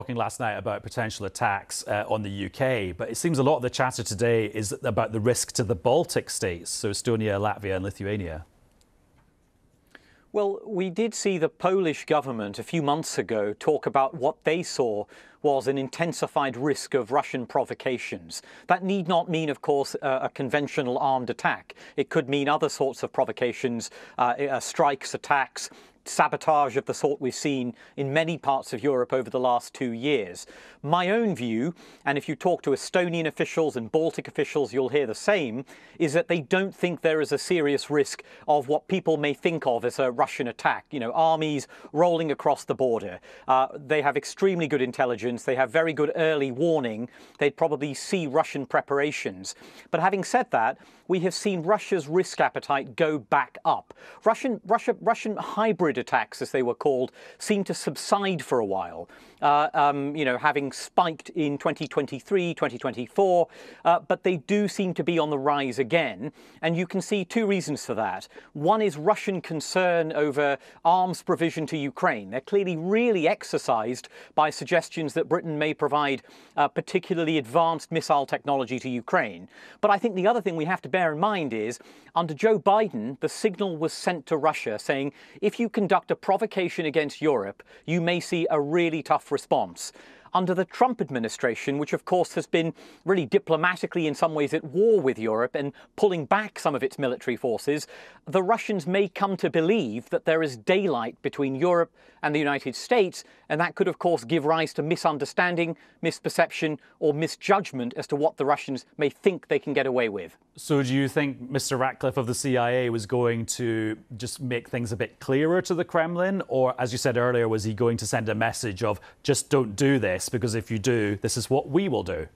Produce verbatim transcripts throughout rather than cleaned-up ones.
Talking last night about potential attacks uh, on the U K, but it seems a lot of the chatter today is about the risk to the Baltic states, so Estonia, Latvia and Lithuania. Well, we did see the Polish government a few months ago talk about what they saw was an intensified risk of Russian provocations. That need not mean, of course, uh, a conventional armed attack. It could mean other sorts of provocations, uh, uh, strikes, attacks, sabotage of the sort we've seen in many parts of Europe over the last two years. My own view, and if you talk to Estonian officials and Baltic officials, you'll hear the same, is that they don't think there is a serious risk of what people may think of as a Russian attack. You know, armies rolling across the border. Uh, they have extremely good intelligence. They have very good early warning. They'd probably see Russian preparations. But having said that, we have seen Russia's risk appetite go back up. Russian, Russia, Russian hybrid attacks, as they were called, seemed to subside for a while. Uh, um, you know, having spiked in twenty twenty-three, twenty twenty-four, uh, but they do seem to be on the rise again. And you can see two reasons for that. One is Russian concern over arms provision to Ukraine. They're clearly really exercised by suggestions that Britain may provide uh, particularly advanced missile technology to Ukraine. But I think the other thing we have to bear in mind is, under Joe Biden, the signal was sent to Russia saying, if you conduct a provocation against Europe, you may see a really tough response. Under the Trump administration, which of course has been really diplomatically in some ways at war with Europe and pulling back some of its military forces, the Russians may come to believe that there is daylight between Europe and the United States, and that could of course give rise to misunderstanding, misperception or misjudgment as to what the Russians may think they can get away with. So do you think Mister Ratcliffe of the C I A was going to just make things a bit clearer to the Kremlin? Or, as you said earlier, was he going to send a message of just don't do this, because if you do, this is what we will do?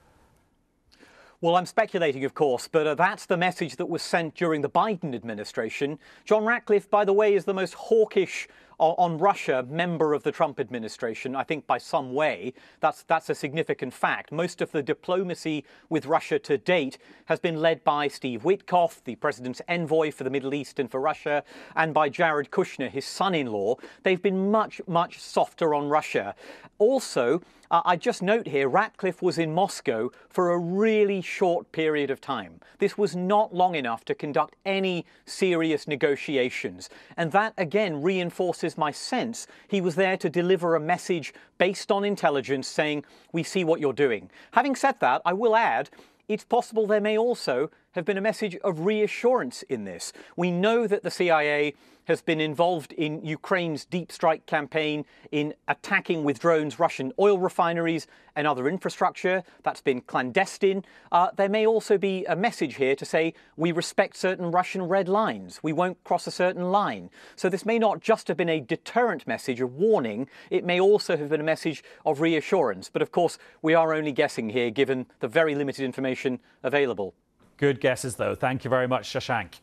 Well, I'm speculating, of course, but uh, that's the message that was sent during the Biden administration. John Ratcliffe, by the way, is the most hawkish on Russia member of the Trump administration, I think by some way. That's, that's a significant fact. Most of the diplomacy with Russia to date has been led by Steve Witkoff, the president's envoy for the Middle East and for Russia, and by Jared Kushner, his son-in-law. They've been much, much softer on Russia. Also, Uh, I just note here, Ratcliffe was in Moscow for a really short period of time. This was not long enough to conduct any serious negotiations. And that, again, reinforces my sense he was there to deliver a message based on intelligence saying, we see what you're doing. Having said that, I will add, it's possible there may also have been a message of reassurance in this. We know that the C I A has been involved in Ukraine's deep strike campaign in attacking with drones Russian oil refineries and other infrastructure. That's been clandestine. Uh, there may also be a message here to say we respect certain Russian red lines. We won't cross a certain line. So this may not just have been a deterrent message, a warning. It may also have been a message of reassurance. But of course, we are only guessing here given the very limited information available. Good guesses, though. Thank you very much, Shashank.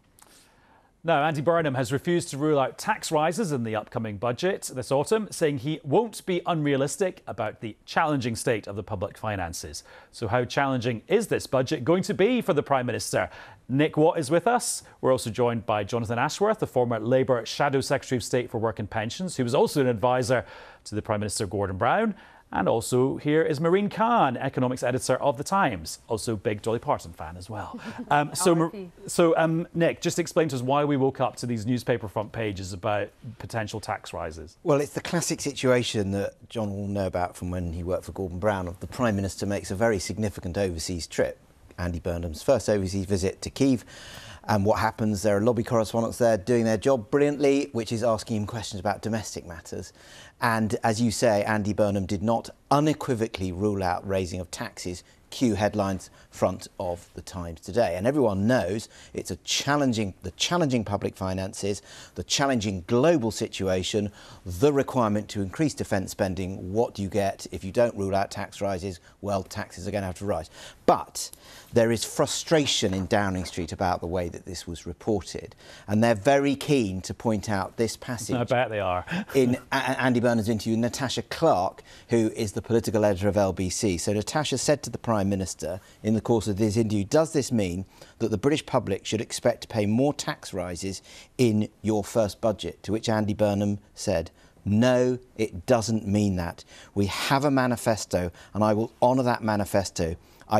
Now, Andy Burnham has refused to rule out tax rises in the upcoming budget this autumn, saying he won't be unrealistic about the challenging state of the public finances. So how challenging is this budget going to be for the Prime Minister? Nick Watt is with us. We're also joined by Jonathan Ashworth, the former Labour Shadow Secretary of State for Work and Pensions, who was also an advisor to the Prime Minister Gordon Brown. And also here is Maureen Khan, economics editor of The Times, also big Dolly Parton fan as well. Um, so, so um, Nick, just explain to us why we woke up to these newspaper front pages about potential tax rises. Well, it's the classic situation that John will know about from when he worked for Gordon Brown, of the Prime Minister makes a very significant overseas trip. Andy Burnham's first overseas visit to Kyiv. And what happens? There are lobby correspondents there doing their job brilliantly, which is asking him questions about domestic matters. And as you say, Andy Burnham did not unequivocally rule out raising of taxes. Cue headlines front of the Times today. And everyone knows it's a challenging, the challenging public finances, the challenging global situation, the requirement to increase defence spending. What do you get if you don't rule out tax rises? Well, taxes are going to have to rise. But there is frustration in Downing Street about the way that this was reported. And they're very keen to point out this passage. I bet they are. in A Andy Burnham's interview, Natasha Clark, who is the political editor of L B C. So Natasha said to the Prime Minister in the course of this interview, does this mean that the British public should expect to pay more tax rises in your first budget? To which Andy Burnham said, No, it doesn't mean that. We have a manifesto, and I will honour that manifesto.